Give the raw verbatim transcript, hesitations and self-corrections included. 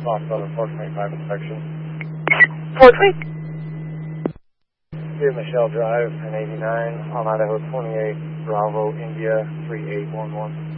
Fox eleven four twenty-five inspection. four twenty. Dear Michelle Drive, an eighty-nine on Idaho twenty-eight, Bravo, India, three eight one one.